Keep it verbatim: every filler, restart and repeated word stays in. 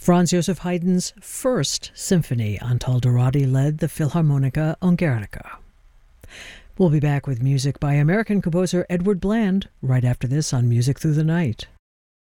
Franz Joseph Haydn's first symphony, Antaldarati led the Philharmonica Ungarische. We'll be back with music by American composer Edward Bland right after this on Music Through the Night.